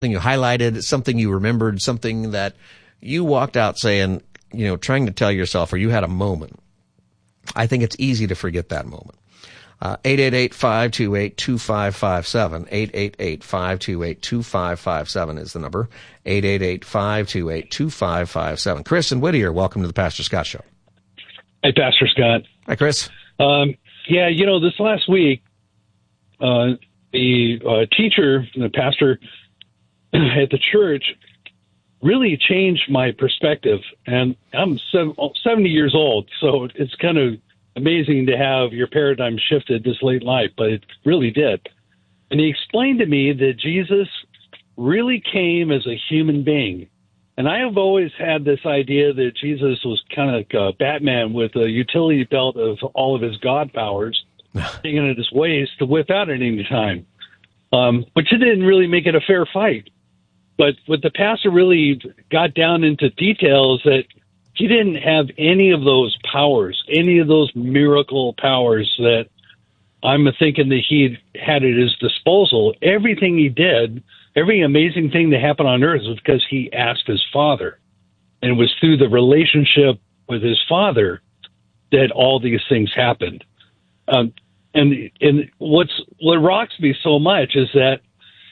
you highlighted, something you remembered, something that you walked out saying, trying to tell yourself, or you had a moment. I think it's easy to forget that moment. 888-528-2557. 888-528-2557 is the number. 888-528-2557. Chris and Whittier, welcome to the Pastor Scott Show. Hey, Pastor Scott. Hi, Chris. This last week, the teacher, the pastor at the church, really changed my perspective. And I'm 70 years old, so it's kind of amazing to have your paradigm shifted this late in life, but it really did. And he explained to me that Jesus really came as a human being. And I have always had this idea that Jesus was kind of like Batman with a utility belt of all of his God powers, hanging at his waist to whip out at any time. But you didn't really make it a fair fight. But what the pastor really got down into details that he didn't have any of those powers, any of those miracle powers that I'm thinking that he had at his disposal. Everything he did, every amazing thing that happened on earth was because he asked his Father. And it was through the relationship with his Father that all these things happened. And what rocks me so much is that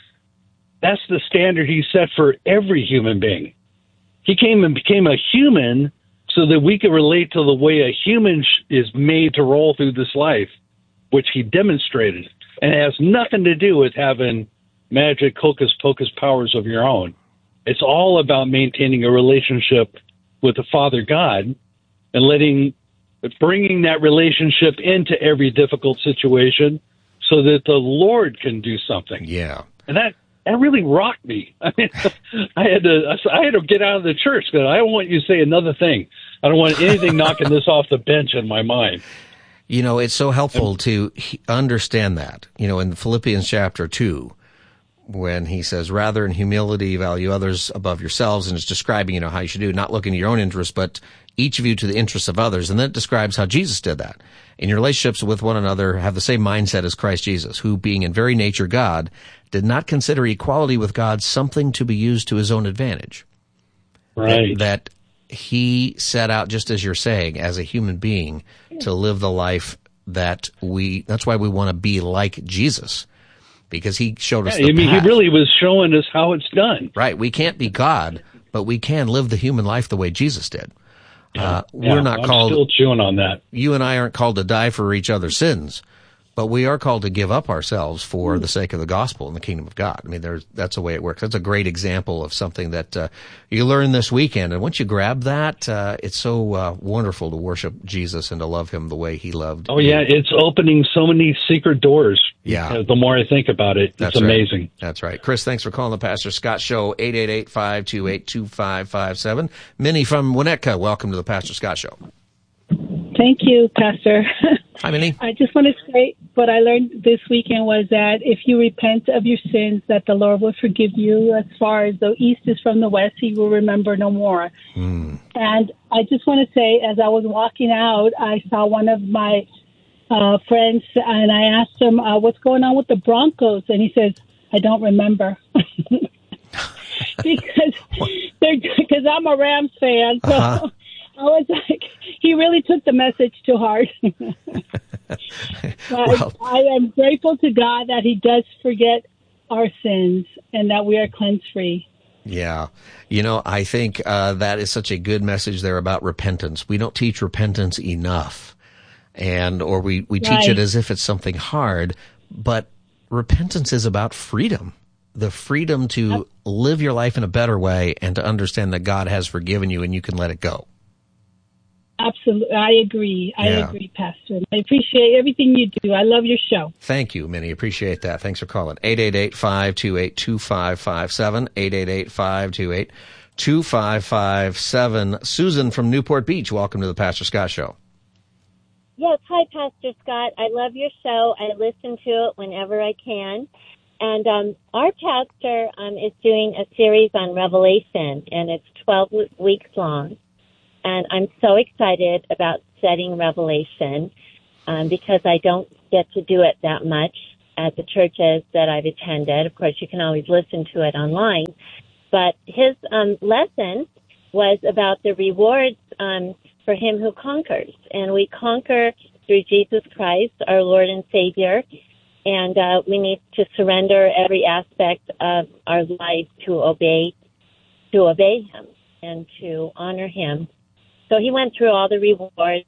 that's the standard he set for every human being. He came and became a human so that we could relate to the way a human is made to roll through this life, which he demonstrated. And it has nothing to do with having magic hocus pocus powers of your own. It's all about maintaining a relationship with the Father God and bringing that relationship into every difficult situation so that the Lord can do something. Yeah. And that really rocked me. I mean, I had to get out of the church because I don't want you to say another thing. I don't want anything knocking this off the bench in my mind. It's so helpful to understand that. In Philippians chapter 2, when he says, rather in humility value others above yourselves, and it's describing, how you should do, not looking to your own interests, but each of you to the interests of others. And then it describes how Jesus did that. In your relationships with one another, have the same mindset as Christ Jesus, who, being in very nature God, did not consider equality with God something to be used to his own advantage. Right. That he set out, just as you're saying, as a human being, to live the life that's why we want to be like Jesus, because he showed us the path. He really was showing us how it's done. Right. We can't be God, but we can live the human life the way Jesus did. We're not called. I'm still chewing on that. You and I aren't called to die for each other's sins, but we are called to give up ourselves for the sake of the gospel and the kingdom of God. I mean, that's the way it works. That's a great example of something that you learn this weekend. And once you grab that, it's so wonderful to worship Jesus and to love him the way he loved. Oh, yeah. It's opening so many secret doors. Yeah. The more I think about it, it's amazing. Right. That's right. Chris, thanks for calling the Pastor Scott Show, 888-528-2557. Minnie from Winnetka, welcome to the Pastor Scott Show. Thank you, Pastor. Hi, Minnie. I just want to say what I learned this weekend was that if you repent of your sins, that the Lord will forgive you. As far as the east is from the west, he will remember no more. And I just want to say, as I was walking out, I saw one of my friends, and I asked him, what's going on with the Broncos? And he says, I don't remember. because I'm a Rams fan. So I was like, he really took the message to heart. But I am grateful to God that he does forget our sins and that we are cleanse free. Yeah. I think that is such a good message there about repentance. We don't teach repentance enough. Or we teach it as if it's something hard, but repentance is about freedom. The freedom to live your life in a better way and to understand that God has forgiven you and you can let it go. Absolutely. I agree. I agree, Pastor. I appreciate everything you do. I love your show. Thank you, Minnie. Appreciate that. Thanks for calling. 888-528-2557. 888-528-2557. Susan from Newport Beach, welcome to the Pastor Scott Show. Yes. Hi, Pastor Scott. I love your show. I listen to it whenever I can. And our pastor is doing a series on Revelation, and it's 12 weeks long. And I'm so excited about studying Revelation because I don't get to do it that much. at the churches that I've attended. Of course, you can always listen to it online. But his lesson was about the rewards for him who conquers. And we conquer through Jesus Christ, our Lord and Savior. And we need to surrender every aspect of our life to obey him and to honor him. So he went through all the rewards.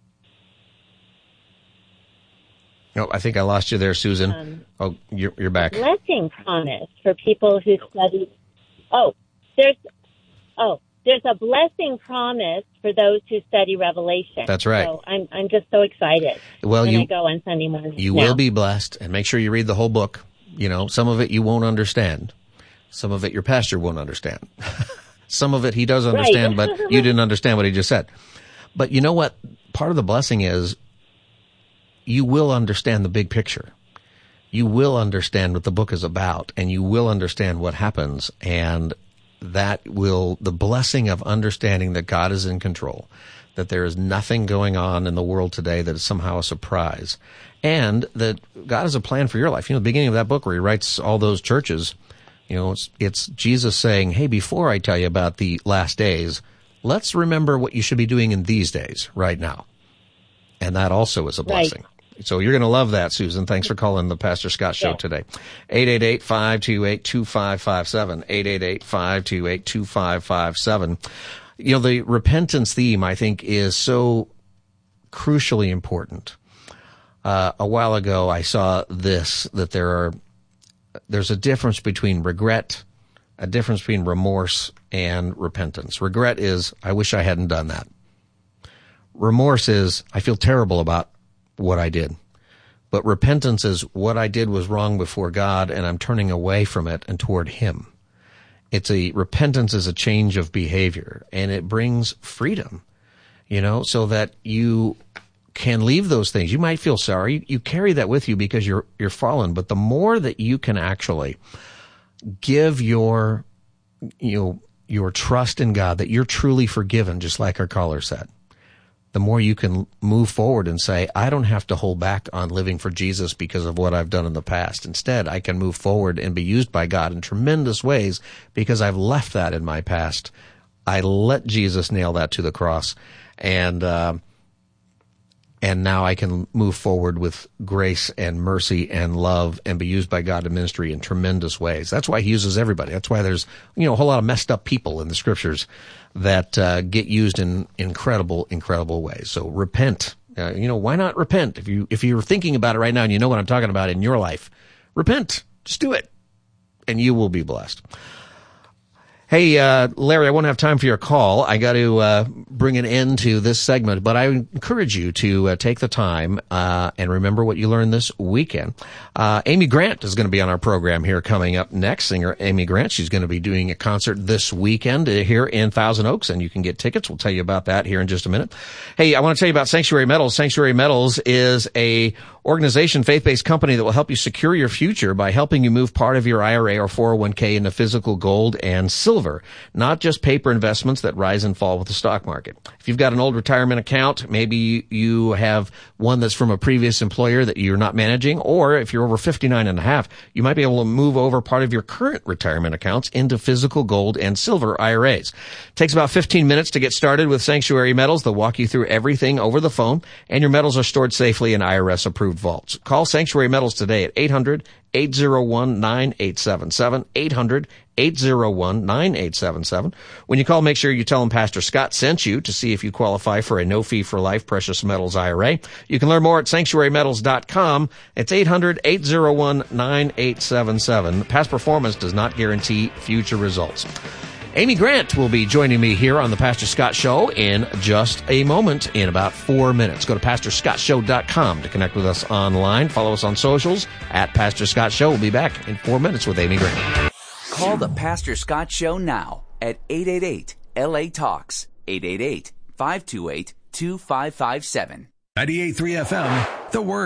Oh, I think I lost you there, Susan. You're back. Blessing promise for people who study. There's a blessing promise for those who study Revelation. That's right. So I'm just so excited when I go on Sunday morning. You will be blessed, and make sure you read the whole book. You know, some of it you won't understand. Some of it your pastor won't understand. Some of it he does understand, right. But you didn't understand what he just said. But you know what? Part of the blessing is you will understand the big picture. You will understand what the book is about, and you will understand what happens, and the blessing of understanding that God is in control, that there is nothing going on in the world today that is somehow a surprise, and that God has a plan for your life. You know, the beginning of that book where he writes all those churches, you know, it's Jesus saying, hey, before I tell you about the last days, let's remember what you should be doing in these days right now. And that also is a blessing. Right. So you're going to love that, Susan. Thanks for calling the Pastor Scott Show today. 888-528-2557. 888-528-2557. You know, the repentance theme, I think, is so crucially important. A while ago, I saw that there's a difference between regret, a difference between remorse and repentance. Regret is, I wish I hadn't done that. Remorse is, I feel terrible about what I did. But repentance is, what I did was wrong before God, and I'm turning away from it and toward him. Repentance is a change of behavior, and it brings freedom, you know, so that you can leave those things. You might feel sorry. You carry that with you because you're fallen. But the more that you can actually give your trust in God, that you're truly forgiven, just like our caller said, the more you can move forward and say, I don't have to hold back on living for Jesus because of what I've done in the past. Instead, I can move forward and be used by God in tremendous ways because I've left that in my past. I let Jesus nail that to the cross, and now I can move forward with grace and mercy and love and be used by God in ministry in tremendous ways. That's why he uses everybody. That's why there's, you know, a whole lot of messed up people in the scriptures that get used in incredible, incredible ways. So repent. Why not repent? If you're thinking about it right now and you know what I'm talking about in your life, repent. Just do it, and you will be blessed. Hey, Larry, I won't have time for your call. I got to bring an end to this segment, but I encourage you to take the time and remember what you learned this weekend. Amy Grant is going to be on our program here coming up next. Singer Amy Grant. She's going to be doing a concert this weekend here in Thousand Oaks, and you can get tickets. We'll tell you about that here in just a minute. Hey, I want to tell you about Sanctuary Metals. Sanctuary Metals is a organization, faith-based company that will help you secure your future by helping you move part of your IRA or 401k into physical gold and silver, not just paper investments that rise and fall with the stock market. If you've got an old retirement account, maybe you have one that's from a previous employer that you're not managing, or if you're over 59 and a half, you might be able to move over part of your current retirement accounts into physical gold and silver IRAs. It takes about 15 minutes to get started with Sanctuary Metals. They'll walk you through everything over the phone, and your metals are stored safely in IRS-approved vaults. Call Sanctuary Metals today at 800-801-9877, 800-801-9877. When you call, make sure you tell them Pastor Scott sent you to see if you qualify for a no-fee-for-life precious metals IRA. You can learn more at sanctuarymetals.com. It's 800-801-9877. Past performance does not guarantee future results. Amy Grant will be joining me here on the Pastor Scott Show in just a moment, in about 4 minutes. Go to PastorScottShow.com to connect with us online. Follow us on socials at Pastor Scott Show. We'll be back in 4 minutes with Amy Grant. Call the Pastor Scott Show now at 888-LA-TALKS, 888-528-2557. 98.3 FM, The Word.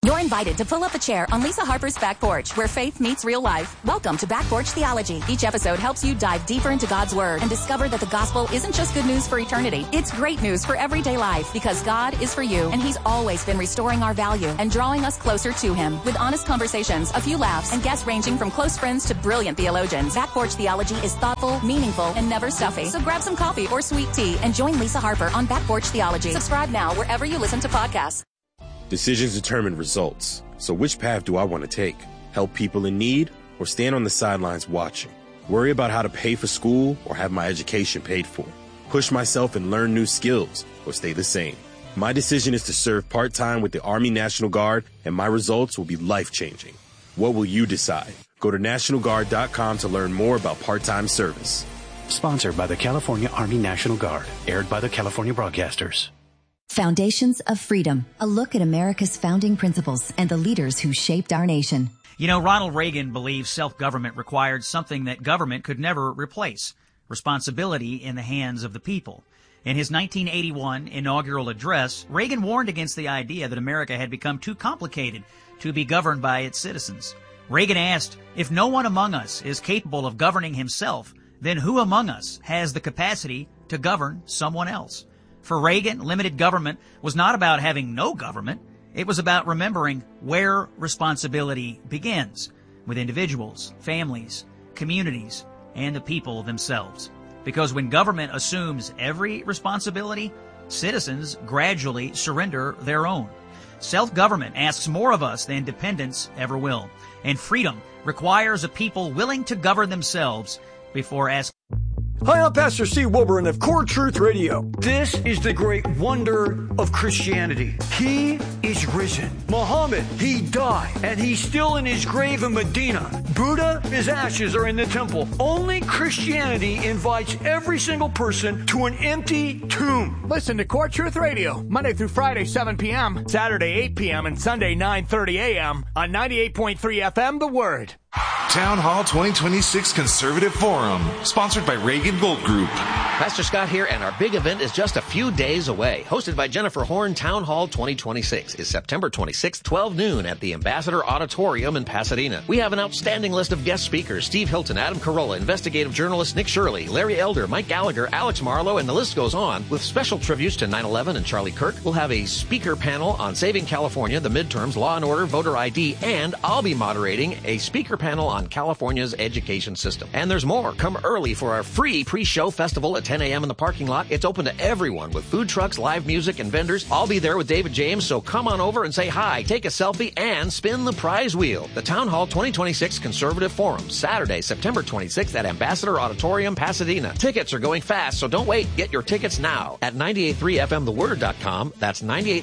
You're invited to pull up a chair on Lisa Harper's Back Porch, where faith meets real life. Welcome to Back Porch Theology. Each episode helps you dive deeper into God's Word and discover that the gospel isn't just good news for eternity. It's great news for everyday life because God is for you, and He's always been restoring our value and drawing us closer to Him with honest conversations, a few laughs, and guests ranging from close friends to brilliant theologians. Back Porch Theology is thoughtful, meaningful, and never stuffy. So grab some coffee or sweet tea and join Lisa Harper on Back Porch Theology. Subscribe now wherever you listen to podcasts. Decisions determine results. So which path do I want to take? Help people in need or stand on the sidelines watching? Worry about how to pay for school or have my education paid for? Push myself and learn new skills or stay the same? My decision is to serve part-time with the Army National Guard, and my results will be life-changing. What will you decide? Go to NationalGuard.com to learn more about part-time service. Sponsored by the California Army National Guard. Aired by the California Broadcasters. Foundations of Freedom, a look at America's founding principles and the leaders who shaped our nation. You know, Ronald Reagan believed self-government required something that government could never replace, responsibility in the hands of the people. In his 1981 inaugural address, Reagan warned against the idea that America had become too complicated to be governed by its citizens. Reagan asked, if no one among us is capable of governing himself, then who among us has the capacity to govern someone else? For Reagan, limited government was not about having no government. It was about remembering where responsibility begins, with individuals, families, communities, and the people themselves. Because when government assumes every responsibility, citizens gradually surrender their own. Self-government asks more of us than dependence ever will. And freedom requires a people willing to govern themselves before asking. Hi, I'm Pastor Steve Wilburn of Core Truth Radio. This is the great wonder of Christianity. He is risen. Muhammad, he died, and he's still in his grave in Medina. Buddha, his ashes are in the temple. Only Christianity invites every single person to an empty tomb. Listen to Core Truth Radio, Monday through Friday, 7 p.m., Saturday, 8 p.m., and Sunday, 9:30 a.m. on 98.3 FM, The Word. Town Hall 2026 Conservative Forum, sponsored by Reagan Gold Group. Pastor Scott here, and our big event is just a few days away. Hosted by Jennifer Horn, Town Hall 2026 is September 26th, 12 noon at the Ambassador Auditorium in Pasadena. We have an outstanding list of guest speakers: Steve Hilton, Adam Carolla, investigative journalist Nick Shirley, Larry Elder, Mike Gallagher, Alex Marlowe, and the list goes on. With special tributes to 9/11 and Charlie Kirk, we'll have a speaker panel on saving California, the midterms, law and order, voter ID, and I'll be moderating a speaker panel on California's education system. And there's more. Come early for our free pre-show festival at 10 a.m. in the parking lot. It's open to everyone with food trucks, live music, and vendors. I'll be there with David James, so come on over and say hi, take a selfie, and spin the prize wheel. The Town Hall 2026 Conservative Forum, Saturday, September 26th at Ambassador Auditorium, Pasadena. Tickets are going fast, so don't wait. Get your tickets now at 983fmtheword.com. That's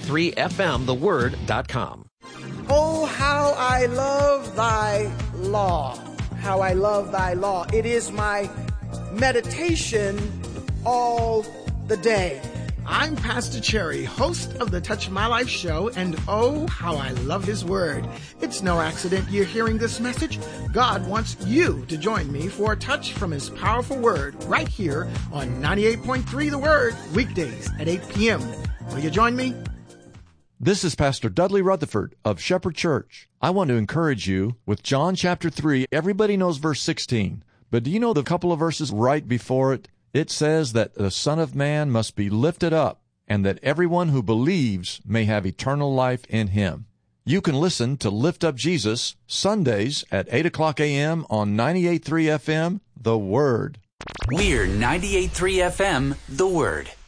983fmtheword.com. Oh, how I love thy law. How I love thy law. It is my meditation all the day. I'm Pastor Cherry, host of the Touch My Life show, and oh, how I love his word. It's no accident you're hearing this message. God wants you to join me for a touch from his powerful word right here on 98.3 The Word, weekdays at 8 p.m. Will you join me? This is Pastor Dudley Rutherford of Shepherd Church. I want to encourage you with John chapter 3. Everybody knows verse 16, but do you know the couple of verses right before it? It says that the Son of Man must be lifted up, and that everyone who believes may have eternal life in him. You can listen to Lift Up Jesus Sundays at 8 o'clock a.m. on 98.3 FM, The Word. We're 98.3 FM, The Word.